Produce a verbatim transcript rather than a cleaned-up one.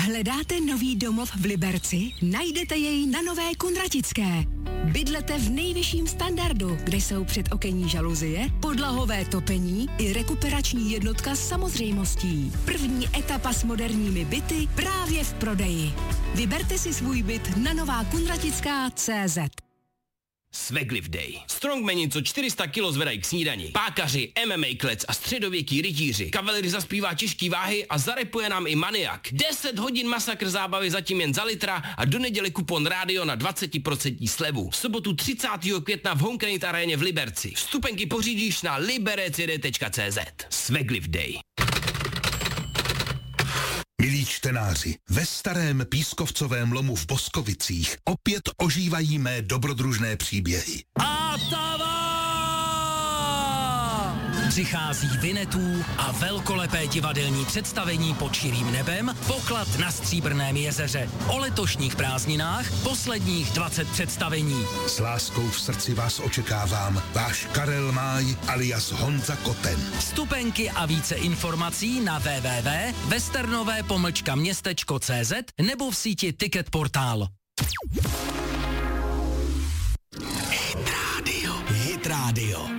Hledáte nový domov v Liberci? Najdete jej na Nové Kunratické. Bydlete v nejvyšším standardu, kde jsou předokenní žaluzie, podlahové topení i rekuperační jednotka s samozřejmostí. První etapa s moderními byty právě v prodeji. Vyberte si svůj byt na nová kunratická tečka cé zet. Svegliv Day. Strongmeni, co čtyři sta kilo zvedají k snídani. Pákaři, M M A klec a středověký rytíři. Kavalery zaspívá těžký váhy a zarepuje nám i maniak. deset hodin masakr zábavy zatím jen za litra a do neděle kupon rádio na dvacet procent slevu. V sobotu třicátého května v Homecredit aréně v Liberci. Vstupenky pořídíš na liberecd tečka cé zet. Svegliv Day. Milí čtenáři, ve starém pískovcovém lomu v Boskovicích opět ožívají mé dobrodružné příběhy. Atava! Přichází Vinetů a velkolepé divadelní představení pod širým nebem, poklad na Stříbrném jezeře. O letošních prázdninách posledních dvacet představení. S láskou v srdci vás očekávám, váš Karel Máj alias Honza Koten. Vstupenky a více informací na w w w tečka westernové pomlčka městečko tečka cé zet nebo v síti Ticket Portál. Hit Radio. Hit Radio.